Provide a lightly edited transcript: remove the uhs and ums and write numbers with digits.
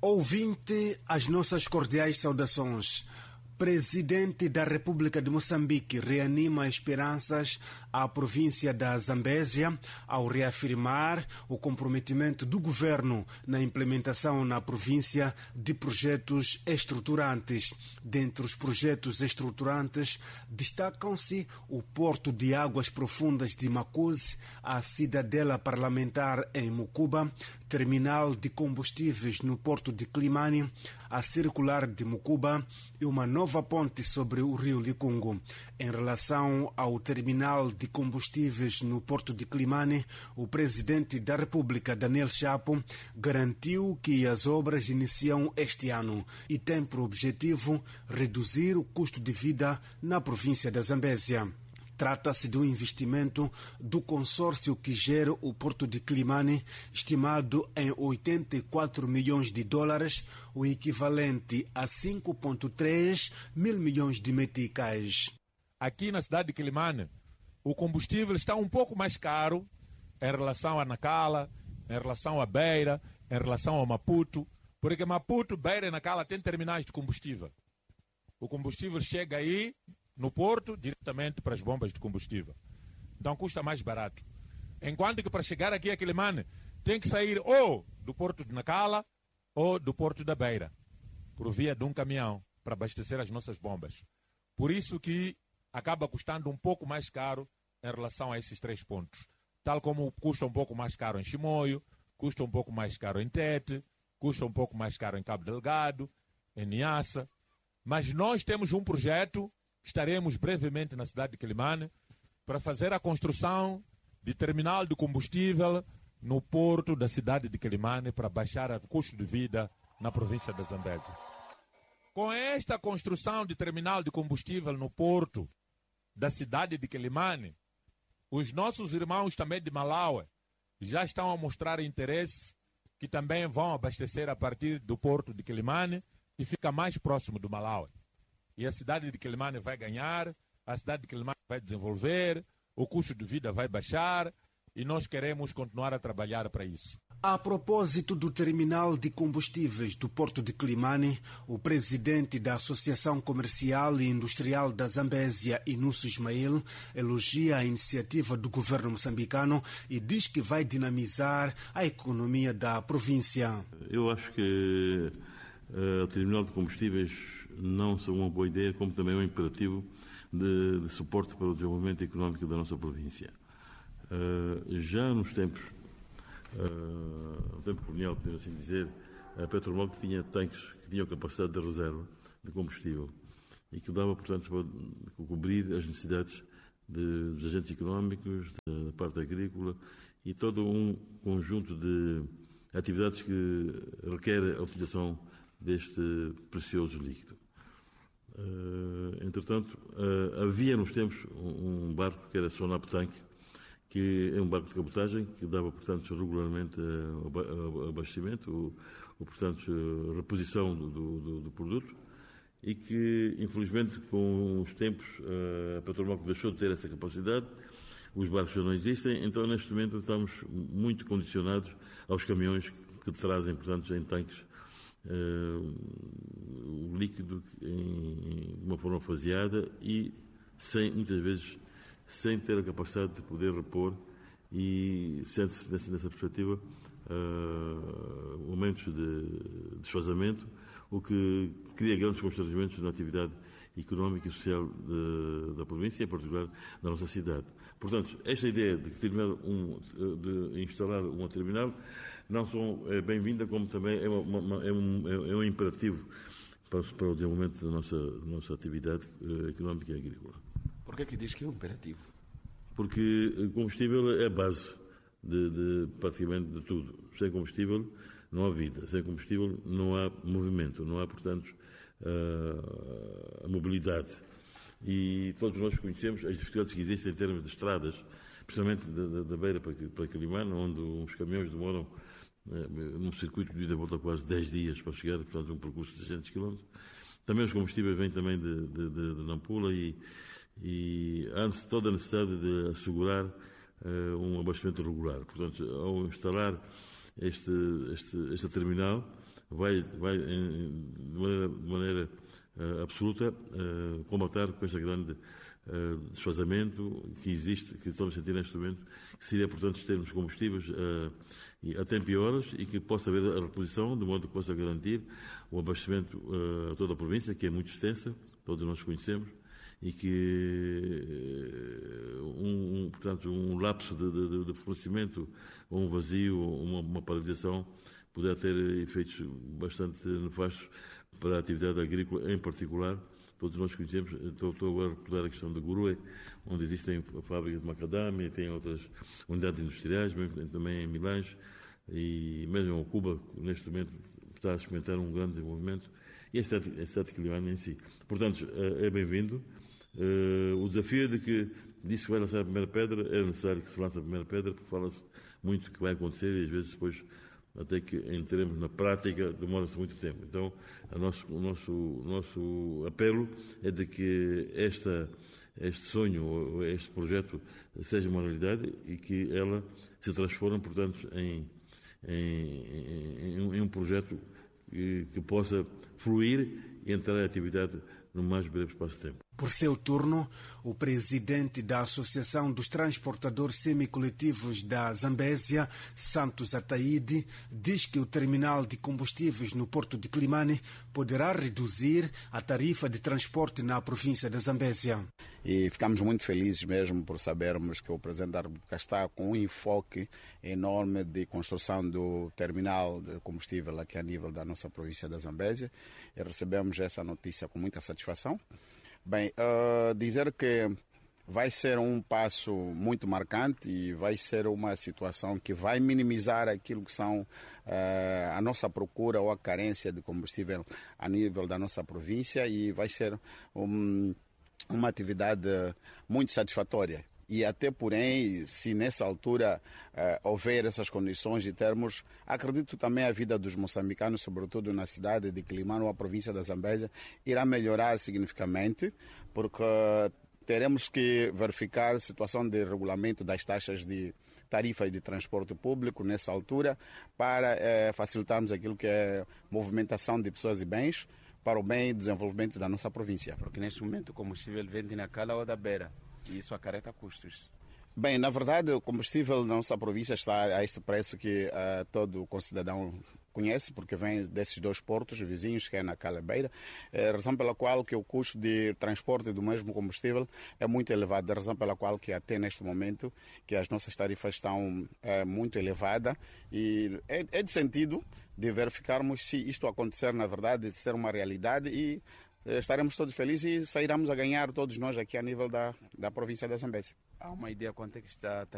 Ouvinte, as nossas cordiais saudações. Presidente da República de Moçambique reanima esperanças à província da Zambésia ao reafirmar o comprometimento do governo na implementação na província de projetos estruturantes. Dentre os projetos estruturantes destacam-se o Porto de Águas Profundas de Macuzi, a Cidadela Parlamentar em Mucuba, Terminal de Combustíveis no Porto de Climane, a Circular de Mucuba e uma nova ponte sobre o rio Licungo. Em relação ao terminal de combustíveis no Porto de Climane, o presidente da República, Daniel Chapo, garantiu que as obras iniciam este ano e tem por objetivo reduzir o custo de vida na província da Zambésia. Trata-se de um investimento do consórcio que gera o Porto de Climane, estimado em 84 milhões de dólares, o equivalente a 5,3 mil milhões de meticais. Aqui na cidade de Climane, o combustível está um pouco mais caro em relação a Nacala, em relação a Beira, em relação a Maputo, porque Maputo, Beira e Nacala têm terminais de combustível. O combustível chega aí no porto, diretamente para as bombas de combustível. Então custa mais barato. Enquanto que para chegar aqui a Climane, tem que sair ou do porto de Nacala ou do porto da Beira, por via de um caminhão, para abastecer as nossas bombas. Por isso que acaba custando um pouco mais caro em relação a esses três pontos. Tal como custa um pouco mais caro em Chimoio, custa um pouco mais caro em Tete, custa um pouco mais caro em Cabo Delgado, em Niassa. Mas nós temos um projeto. Estaremos brevemente na cidade de Climane para fazer a construção de terminal de combustível no porto da cidade de Climane para baixar o custo de vida na província da Zambésia. Com esta construção de terminal de combustível no porto da cidade de Climane, os nossos irmãos também de Malawi já estão a mostrar interesse que também vão abastecer a partir do porto de Climane, que fica mais próximo do Malawi. E a cidade de Climane vai ganhar, a cidade de Climane vai desenvolver, o custo de vida vai baixar e nós queremos continuar a trabalhar para isso. A propósito do terminal de combustíveis do Porto de Climane, o presidente da Associação Comercial e Industrial da Zambésia, Inúcio Ismael, elogia a iniciativa do governo moçambicano e diz que vai dinamizar a economia da província. Eu acho que o terminal de combustíveis não só uma boa ideia, como também um imperativo de suporte para o desenvolvimento económico da nossa província. Já nos tempos, no tempo colonial, podemos assim dizer, a Petromol tinha tanques que tinham capacidade de reserva de combustível e que dava, portanto, para cobrir as necessidades dos agentes económicos, da parte agrícola e todo um conjunto de atividades que requer a utilização deste precioso líquido. Entretanto, havia nos tempos um barco que era Sonap Tank, que é um barco de cabotagem que dava, portanto, regularmente abastecimento, portanto, reposição do produto e que, infelizmente, com os tempos, a Petromol deixou de ter essa capacidade, os barcos já não existem, então, neste momento, estamos muito condicionados aos caminhões que trazem, portanto, em tanques o líquido de uma forma faseada e muitas vezes sem ter a capacidade de poder repor e sente-se nessa perspectiva momentos de desfazamento, o que cria grandes constrangimentos na atividade económica e social da província, em particular da nossa cidade. Portanto, esta ideia de instalar uma terminal não só é bem-vinda, como também é um imperativo para o desenvolvimento da nossa atividade económica e agrícola. Por que é que diz que é um imperativo? Porque o combustível é a base de praticamente de tudo. Sem combustível não há vida, sem combustível não há movimento, não há, portanto, a mobilidade. E todos nós conhecemos as dificuldades que existem em termos de estradas, principalmente da Beira para Climane, onde os caminhões demoram num circuito de ida e volta quase 10 dias para chegar, portanto, um percurso de 600 km. Também os combustíveis vêm também de Nampula e há toda a necessidade de assegurar um abastecimento regular. Portanto, ao instalar esta terminal vai de maneira absoluta combater com este grande desfazamento que existe, que estamos a sentir neste momento, que seria, portanto, termos combustíveis a tempo e horas e que possa haver a reposição, de modo que possa garantir o abastecimento a toda a província, que é muito extensa, todos nós conhecemos, e que portanto, um lapso de fornecimento, ou um vazio, ou uma paralisação, poderá ter efeitos bastante nefastos para a atividade agrícola, em particular. Todos nós conhecemos, estou agora a recordar a questão da Gurue, onde existem a fábrica de macadâmia, tem outras unidades industriais, também em Milães, e mesmo em Cuba, neste momento, está a experimentar um grande desenvolvimento, e a cidade de Quilimane em si. Portanto, é bem-vindo. O desafio de que disse que vai lançar a primeira pedra, é necessário que se lance a primeira pedra, porque fala-se muito que vai acontecer e às vezes depois, até que entremos na prática, demora-se muito tempo. Então, o nosso apelo é de que este sonho, este projeto, seja uma realidade e que ela se transforme, portanto, em um projeto que possa fluir e entrar em atividade no mais breve espaço de tempo. Por seu turno, o presidente da Associação dos Transportadores Semicoletivos da Zambésia, Santos Ataíde, diz que o terminal de combustíveis no porto de Quilimane poderá reduzir a tarifa de transporte na província da Zambésia. E ficamos muito felizes mesmo por sabermos que o Presidente da República está com um enfoque enorme de construção do terminal de combustível aqui a nível da nossa província da Zambésia. E recebemos essa notícia com muita satisfação. Bem, dizer que vai ser um passo muito marcante e vai ser uma situação que vai minimizar aquilo que são a nossa procura ou a carência de combustível a nível da nossa província e vai ser uma atividade muito satisfatória. E até, porém, se nessa altura houver essas condições de termos, acredito também a vida dos moçambicanos, sobretudo na cidade de Quilimane ou a província da Zambésia, irá melhorar significativamente, porque teremos que verificar a situação de regulamento das taxas de tarifas de transporte público nessa altura para facilitarmos aquilo que é movimentação de pessoas e bens para o bem e desenvolvimento da nossa província. Porque neste momento o combustível vende na cala ou da beira. E isso acarreta custos. Bem, na verdade, o combustível na nossa província está a este preço que todo cidadão conhece, porque vem desses dois portos vizinhos, que é na Cala e Beira, razão pela qual que o custo de transporte do mesmo combustível é muito elevado, a razão pela qual que até neste momento que as nossas tarifas estão muito elevadas e é de sentido de verificarmos se isto acontecer, na verdade, de ser uma realidade e estaremos todos felizes e sairemos a ganhar todos nós aqui a nível da província da Zambésia. Há uma ideia quanto é que está